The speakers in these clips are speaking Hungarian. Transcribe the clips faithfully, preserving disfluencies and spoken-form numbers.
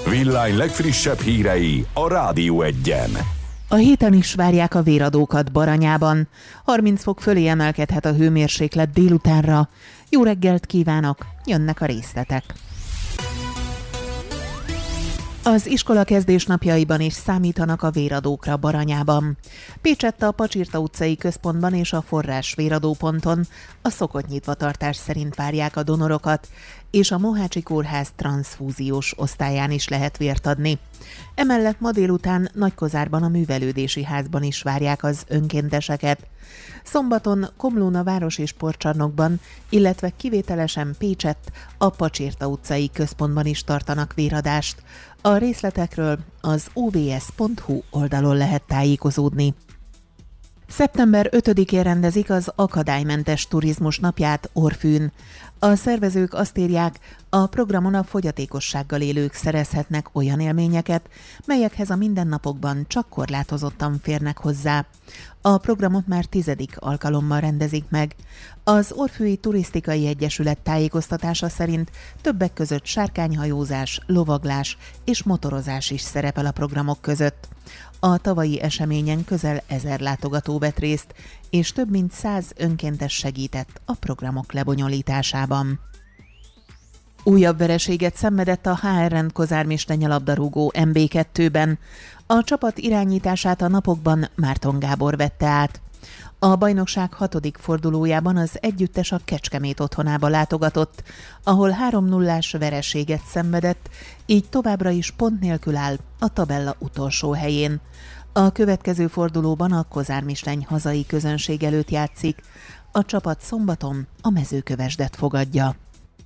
Villány legfrissebb hírei a Rádió Egyen. A héten is várják a véradókat Baranyában. harminc fok fölé emelkedhet a hőmérséklet délutánra. Jó reggelt kívánok, jönnek a részletek. Az iskola kezdés napjaiban is számítanak a véradókra Baranyában. Pécsett a Pacsirta utcai központban és a Forrás véradóponton a szokott nyitvatartás szerint várják a donorokat, és a Mohácsi Kórház transzfúziós osztályán is lehet vért adni. Emellett ma délután Nagykozárban a Művelődési Házban is várják az önkénteseket. Szombaton Komlón a Városi Sportcsarnokban, illetve kivételesen Pécsett a Pacsirta utcai központban is tartanak véradást. A részletekről az o vé es pont hu oldalon lehet tájékozódni. szeptember ötödikén rendezik az akadálymentes turizmus napját Orfűn. A szervezők azt írják, a programon a fogyatékossággal élők szerezhetnek olyan élményeket, melyekhez a mindennapokban csak korlátozottan férnek hozzá. A programot már tizedik alkalommal rendezik meg. Az Orfűi Turisztikai Egyesület tájékoztatása szerint többek között sárkányhajózás, lovaglás és motorozás is szerepel a programok között. A tavalyi eseményen közel ezer látogató vett részt, és több mint száz önkéntes segített a programok lebonyolításában. Újabb vereséget szenvedett a há er en Kozármistenya labdarúgó em bé kettőben. A csapat irányítását a napokban Márton Gábor vette át. A bajnokság hatodik fordulójában az együttes a Kecskemét otthonába látogatott, ahol három nullás vereséget szenvedett, így továbbra is pont nélkül áll a tabella utolsó helyén. A következő fordulóban a Kozármisteny hazai közönség előtt játszik. A csapat szombaton a Mezőkövesdet fogadja.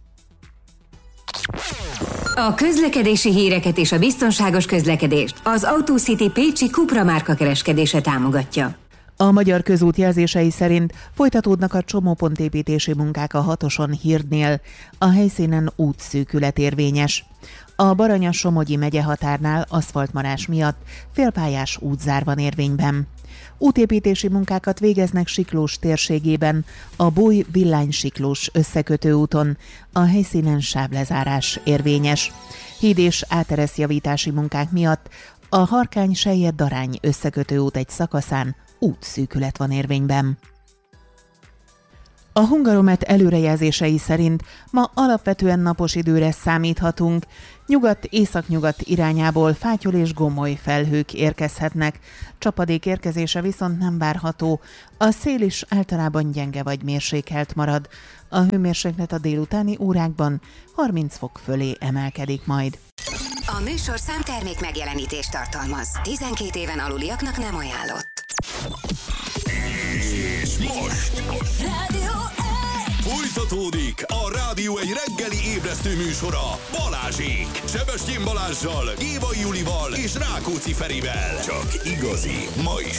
A közlekedési híreket és a biztonságos közlekedést az AutoCity pécsi Cupra márka kereskedése támogatja. A Magyar Közút jelzései szerint folytatódnak a csomópontépítési munkák a hatoson Hirdnél. A helyszínen útszűkület érvényes. A Baranya-Somogyi megye határnál aszfaltmarás miatt félpályás útzár van érvényben. Útépítési munkákat végeznek Siklós térségében, a Bój-Villány-Siklós összekötő úton, a helyszínen sávlezárás érvényes. Híd és átereszjavítási munkák miatt a Harkány-Selyed-Darány összekötő út egy szakaszán útszűkület van érvényben. A Hungaromet előrejelzései szerint ma alapvetően napos időre számíthatunk. Nyugat-északnyugat irányából fátyol és gomoly felhők érkezhetnek. Csapadék érkezése viszont nem várható. A szél is általában gyenge vagy mérsékelt marad. A hőmérséklet a délutáni órákban harminc fok fölé emelkedik majd. A műsor számtermék megjelenítést tartalmaz. tizenkét éven aluliaknak nem ajánlott. És most folytatódik a Rádió egy reggeli ébresztő műsora Balázsék. Sebestyén Balázssal, Gévai Julival és Rákóczi Ferivel. Csak igazi, ma is